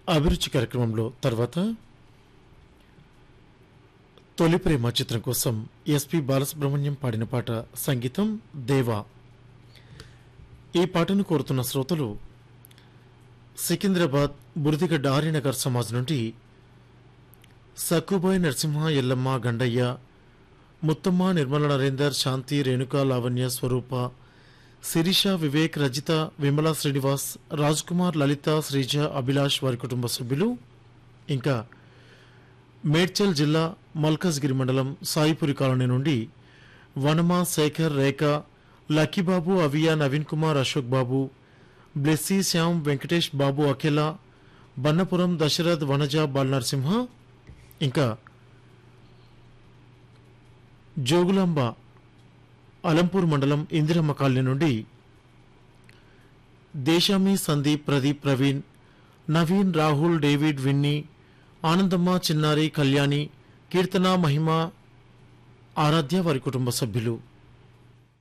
అభిరుచి కార్యక్రమంలో తర్వాత తొలి ప్రేమ చిత్రం కోసం ఎస్పి బాలసుబ్రహ్మణ్యం పాడిన పాట, సంగీతం దేవా. ఈ పాటను కోరుతున్న శ్రోతలు సికింద్రాబాద్ బురదిగడ్డ ఆర్యనగర్ సమాజ్ నుండి సక్కుబాయ్ నరసింహ, ఎల్లమ్మ, గండయ్య, ముత్తమ్మ, నిర్మల, నరేందర్, శాంతి, రేణుక, లావణ్య, స్వరూప, శిరీష, వివేక్, రజిత, విమల, శ్రీనివాస్, రాజ్ కుమార్, లలిత, శ్రీజ, అభిలాష్ వారి కుటుంబ సభ్యులు, ఇంకా మేడ్చల్ జిల్లా మల్కజ్గిరి మండలం సాయిపురి కాలనీ నుండి వనమ, శేఖర్, రేఖ, లక్కీబాబు, అవియా, నవీన్ కుమార్, అశోక్ బాబు, బ్లెస్సీ, శ్యామ్, వెంకటేష్ బాబు, అఖిల, బన్నపురం, దశరథ్, వనజ, బాలనరసింహ, ఇంకా జోగులాంబ అలంపూర్ మండలం ఇందిరమ్మ కాలనీ నుండి దేశామి, సందీప్, ప్రదీప్, ప్రవీణ్, నవీన్, రాహుల్, డేవిడ్, విన్నీ, ఆనందమ్మ, చిన్నారి, కళ్యాణి, కీర్తన, మహిమ, ఆరాధ్య వారి కుటుంబ సభ్యులు.